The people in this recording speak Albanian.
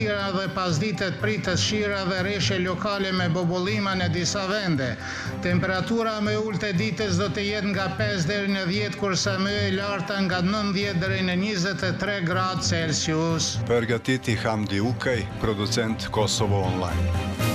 Shira dhe pasditet pritet shira dhe reshje lokale me bobullima në disa vende. Temperatura më e ulët e ditës do të jetë nga 5 deri në 10, kurse më e larta nga 19 deri në 23 gradë Celsius. Përgatiti Hamdi Ukaj, producent Kosovo Online.